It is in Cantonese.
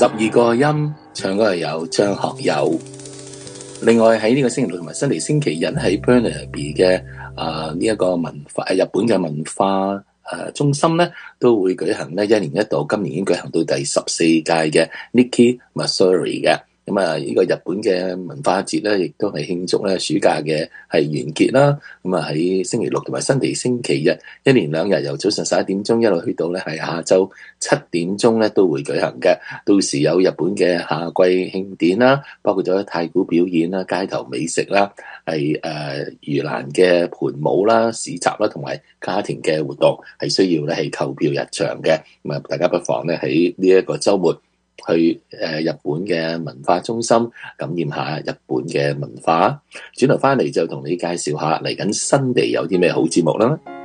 12個音，唱歌係有張學友。另外喺呢個星期六同埋新嚟星期日喺 Burnaby 嘅呢一個日本嘅文化中心咧，都會舉行咧一年一度，今年已經舉行到第14屆嘅 Nikki Matsuri 嘅。咁呢個日本嘅文化節咧，亦都係慶祝咧暑假嘅係完結啦。咁喺星期六同埋新嚟星期日，一連2日，由早上11點鐘一路去到咧係下晝7點鐘咧都會舉行嘅。到時有日本嘅夏季慶典啦，包括咗太鼓表演啦、街頭美食啦、係盂蘭嘅盤舞啦、市集啦，同埋家庭嘅活動，係需要咧係購票入場嘅。咁大家不妨咧喺呢一個週末去日本嘅文化中心感染下日本嘅文化。轉頭翻嚟就同你介紹下嚟緊新地有啲咩好節目啦。